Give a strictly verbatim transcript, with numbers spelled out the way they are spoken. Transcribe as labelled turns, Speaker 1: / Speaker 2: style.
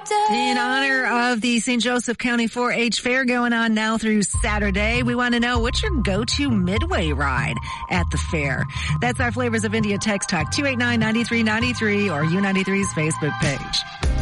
Speaker 1: In honor of the Saint Joseph County four H Fair going on now through Saturday, we want to know what's your go-to midway ride at the fair. That's our Flavors of India text talk, two eight nine, nine three nine three or U ninety-three's Facebook page.